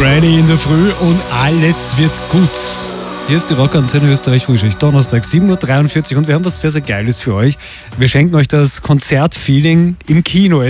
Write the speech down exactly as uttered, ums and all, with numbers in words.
Friday in der Früh und alles wird gut. Hier ist die Rockantenne Österreich Frühschicht, Donnerstag, sieben Uhr dreiundvierzig und wir haben was sehr, sehr Geiles für euch. Wir schenken euch das Konzertfeeling im Kino.